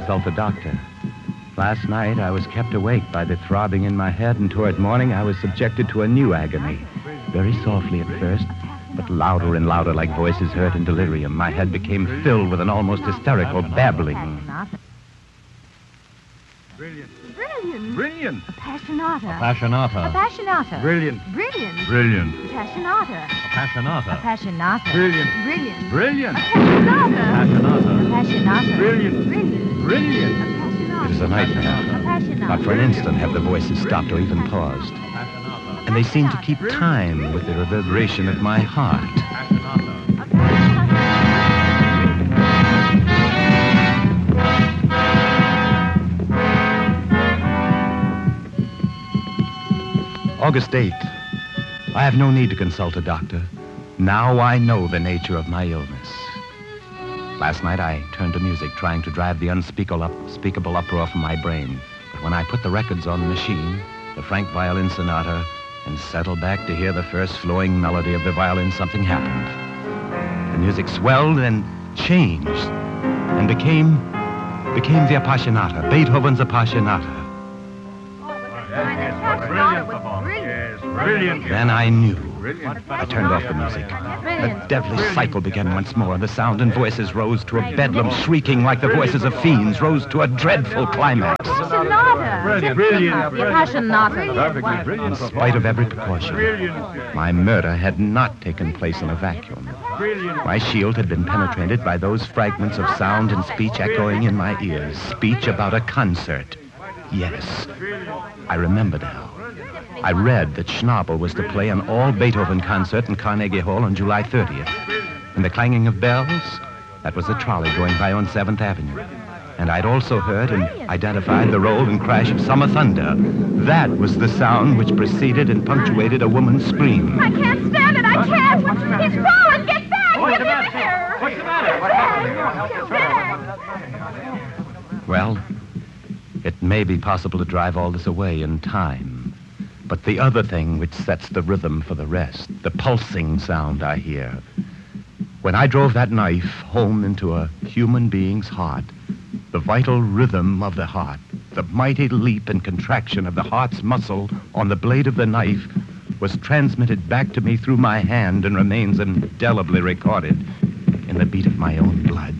consult a doctor. Last night, I was kept awake by the throbbing in my head, and toward morning, I was subjected to a new agony. Very softly at first, but louder and louder like voices heard in delirium. My head became filled with an almost hysterical babbling. Brilliant. Brilliant. Brilliant. Appassionata. Appassionata. Appassionata. Brilliant. Brilliant. Brilliant. Appassionata. Appassionata. Appassionata. Brilliant. Brilliant. Brilliant. Appassionata. Appassionata. Appassionata. Brilliant. Brilliant. Brilliant. Appassionata. It is a nightmare. Appassionata. Not for an instant have the voices stopped or even paused. And they seemed to keep time with the reverberation of my heart. August 8th. I have no need to consult a doctor. Now I know the nature of my illness. Last night I turned to music, trying to drive the unspeakable uproar from my brain. But when I put the records on the machine, the Frank Violin Sonata, and settled back to hear the first flowing melody of the violin, something happened. The music swelled and changed and became the Appassionata, Beethoven's Appassionata. Brilliant performance. Yes, brilliant. Then I knew. Brilliant. I turned off the music. The deadly cycle began once more. The sound and voices rose to a bedlam, shrieking like the voices of fiends, rose to a dreadful climax. Appassionata. Brilliant. Brilliant. The Appassionata. Perfectly brilliant. In spite of every precaution, Brilliant. my murder had not taken place in a vacuum. Brilliant. My shield had been penetrated by those fragments of sound and speech echoing in my ears. Speech about a concert. Yes, I remember now. I read that Schnabel was to play an all-Beethoven concert in Carnegie Hall on July 30th. And the clanging of bells, that was a trolley going by on 7th Avenue. And I'd also heard and identified the roll and crash of summer thunder. That was the sound which preceded and punctuated a woman's scream. I can't stand it. I can't. He's falling. Get back. Get in here. What's the matter? Get back. Well, it may be possible to drive all this away in time. But the other thing which sets the rhythm for the rest, the pulsing sound I hear. When I drove that knife home into a human being's heart, the vital rhythm of the heart, the mighty leap and contraction of the heart's muscle on the blade of the knife was transmitted back to me through my hand and remains indelibly recorded in the beat of my own blood.